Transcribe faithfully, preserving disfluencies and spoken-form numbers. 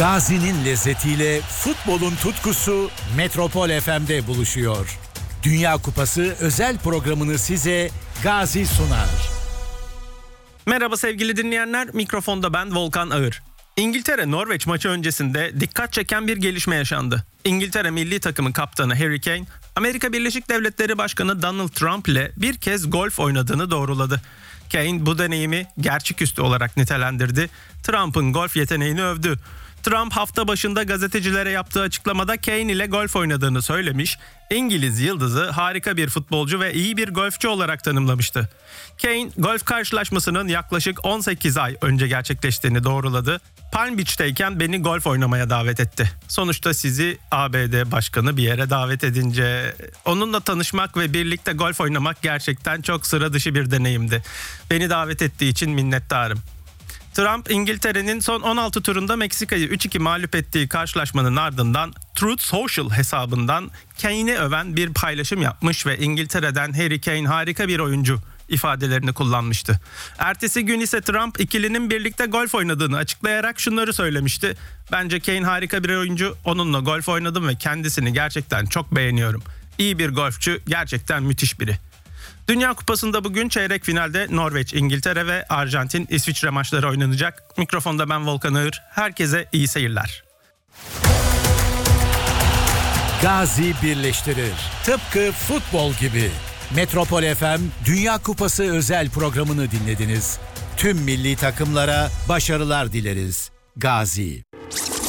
Gazi'nin lezzetiyle futbolun tutkusu Metropol F M'de buluşuyor. Dünya Kupası özel programını size Gazi sunar. Merhaba sevgili dinleyenler, mikrofonda ben Volkan Ağır. İngiltere-Norveç maçı öncesinde dikkat çeken bir gelişme yaşandı. İngiltere milli takımı kaptanı Harry Kane, Amerika Birleşik Devletleri Başkanı Donald Trump ile bir kez golf oynadığını doğruladı. Kane bu deneyimi gerçeküstü olarak nitelendirdi. Trump'ın golf yeteneğini övdü. Trump hafta başında gazetecilere yaptığı açıklamada Kane ile golf oynadığını söylemiş, İngiliz yıldızı harika bir futbolcu ve iyi bir golfçü olarak tanımlamıştı. Kane, golf karşılaşmasının yaklaşık on sekiz ay önce gerçekleştiğini doğruladı. Palm Beach'teyken beni golf oynamaya davet etti. Sonuçta sizi A B D başkanı bir yere davet edince onunla tanışmak ve birlikte golf oynamak gerçekten çok sıra dışı bir deneyimdi. Beni davet ettiği için minnettarım. Trump, İngiltere'nin son on altı turunda Meksika'yı üç iki mağlup ettiği karşılaşmanın ardından Truth Social hesabından Kane'i öven bir paylaşım yapmış ve İngiltere'den Harry Kane harika bir oyuncu ifadelerini kullanmıştı. Ertesi gün ise Trump ikilinin birlikte golf oynadığını açıklayarak şunları söylemişti. Bence Kane harika bir oyuncu, onunla golf oynadım ve kendisini gerçekten çok beğeniyorum. İyi bir golfçü, gerçekten müthiş biri. Dünya Kupası'nda bugün çeyrek finalde Norveç, İngiltere ve Arjantin, İsviçre maçları oynanacak. Mikrofonda ben Volkan Ağır. Herkese iyi seyirler. Gazi birleştirir. Tıpkı futbol gibi. Metropol F M Dünya Kupası özel programını dinlediniz. Tüm milli takımlara başarılar dileriz. Gazi.